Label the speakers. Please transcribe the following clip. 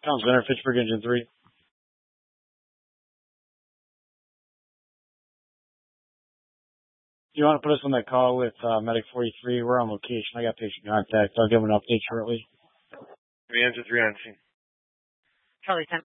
Speaker 1: Tom Center, Fitchburg Engine 3. Do you want to put us on that call with Medic 43? We're on location. I got patient contact. I'll give him an update shortly.
Speaker 2: The Engine 3 on scene.
Speaker 3: Charlie 10.